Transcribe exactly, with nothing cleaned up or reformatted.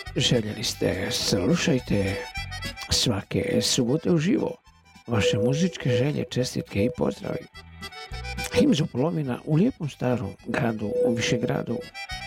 Željeli ste, slušajte svake subote uživo vaše muzičke želje, čestitke i pozdravi. Himzo Polovina u lijepom starom gradu u Višegradu